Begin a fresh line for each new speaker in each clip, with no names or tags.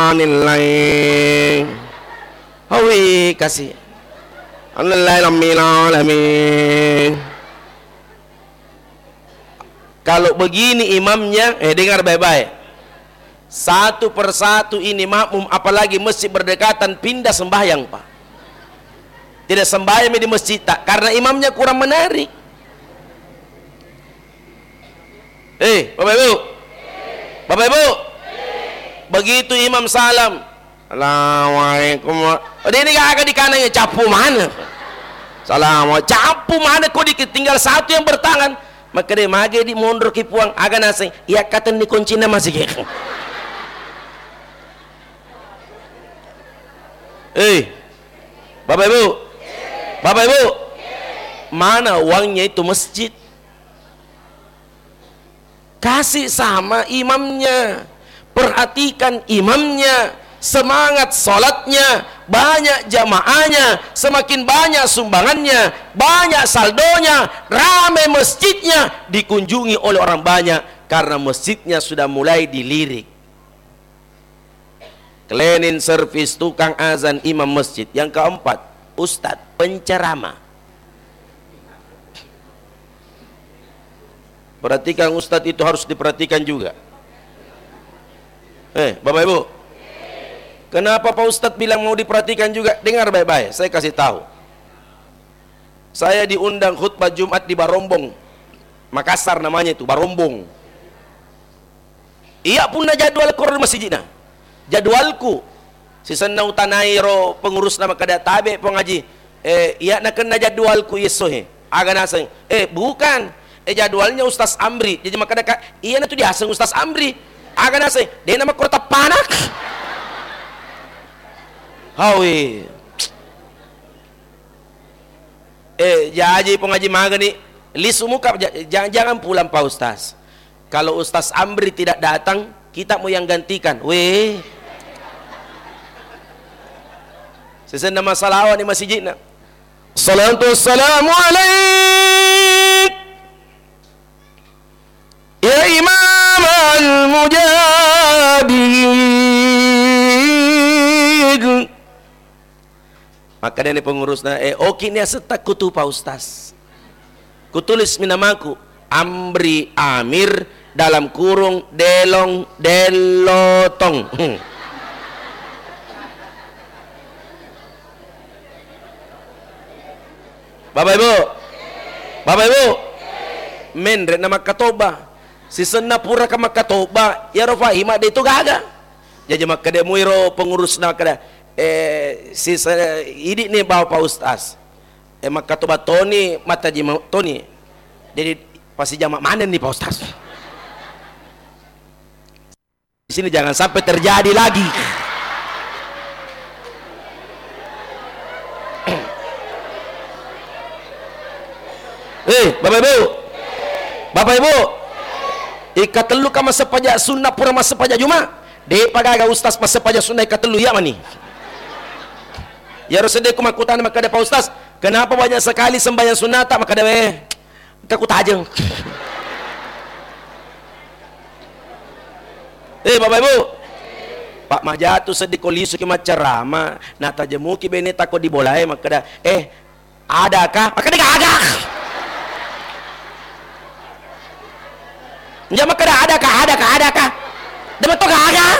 anil lail. Hawi kasih. Alhamdulillahirabbil alamin. Kalau begini imamnya, dengar baik-baik. Satu persatu ini makmum, apalagi masjid berdekatan, pindah sembahyang, Pak. Tidak sembahyang di masjid, tak, karena imamnya kurang menarik. Bapak Ibu, Bapak Ibu, begitu imam salam, assalamualaikum. Dia ini gak akan di kanannya, capu mana? Assalamualaikum, capu mana? Kok tinggal satu yang bertangan? Maka dia mage di mundur kipuang, agak nasi. Ya kata ni kuncinya masih kayak. Bapak Ibu, Bapak Ibu, mana uangnya itu masjid? Kasih sama imamnya, perhatikan imamnya, semangat sholatnya, banyak jamaahnya, semakin banyak sumbangannya, banyak saldonya, ramai masjidnya, dikunjungi oleh orang banyak, karena masjidnya sudah mulai dilirik. Cleaning service, tukang azan, imam masjid. Yang keempat, ustadz penceramah. Perhatikan, ustadz itu harus diperhatikan juga. Bapak Ibu, kenapa Pak Ustadz bilang mau diperhatikan juga? Dengar baik-baik, saya kasih tahu. Saya diundang khutbah Jumat di Barombong, Makassar namanya itu, Barombong. Iya punya jadwal koran masjidnya. Jadwalku si senau tanairo pengurus nama kada tabe pengaji. Iya nak kena jadwalku yesohe. Aga naseng. Bukan. Jadwalnya Ustaz Amri. Jadi maka ada iya na tu diaseng Ustaz Amri. Aga naseng. Dia nama kota panak. Hawi. Jadi pengaji magani lisu muka jangan pulang Pak Ustaz. Kalau Ustaz Amri tidak datang, kita mau yang gantikan. Weh. Sesen nama salawat di masjidna. Salatu wassalamu alaik ya Imam al-Mujahidin. Maka dia pengurusnya, oke ini setak kutu Pak Ustaz. Kutulis minamaku Amri Amir dalam kurung delong delotong. Bapak Ibu, Bapak Ibu, menre nama katoba, si sena pura kama katoba, ya rofa hima de itu gaga. Jadi maka dia muiro pengurus nama kada, si ini nih bawa Pak Ustaz, maka katoba Tony mata jima Tony, jadi pasti jamak mana nih Pak Ustaz? Di sini jangan sampai terjadi lagi. Bapak Ibu, Bapak Ibu, ikatelu ka masa pajak sunnah pura masa pajak Jumat. De pagaga Ustaz masa pajak sunnah ikatelu ya mani. Ya Rasulullah kumakutan maka ada Pak Ustaz. Kenapa banyak sekali sembahyang sunnah tak maka ada kaku tajeng. Bapak Ibu, Pak Majatu sedih kolisu ki macarama, nata jemuki bene tako dibolai maka ada adakah? Maka dia agak. Jangan kada adakah? Dia betul gak ada?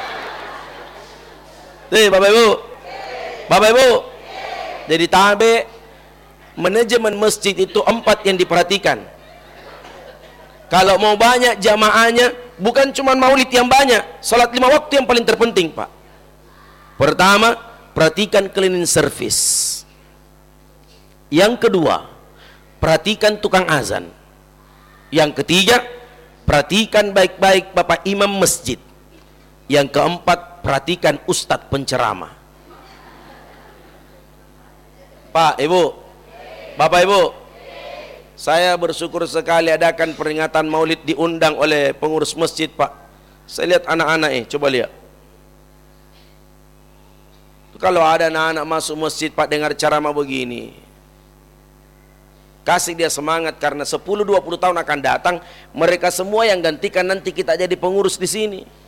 Bapak Ibu, Bapak Ibu, jadi tabe manajemen masjid itu 4 yang diperhatikan. Kalau mau banyak jamaahnya, bukan cuma maulid yang banyak, sholat 5 waktu yang paling terpenting Pak. Pertama, perhatikan cleaning service. Yang kedua, perhatikan tukang azan. Yang ketiga, perhatikan baik-baik Bapak Imam Masjid. Yang keempat, perhatikan Ustadz penceramah. Pak, Ibu, Bapak Ibu, saya bersyukur sekali adakan peringatan maulid diundang oleh pengurus masjid Pak. Saya lihat anak-anak coba lihat. Kalau ada anak-anak masuk masjid Pak dengar ceramah begini, kasih dia semangat karena 10-20 tahun akan datang mereka semua yang gantikan nanti kita jadi pengurus di sini.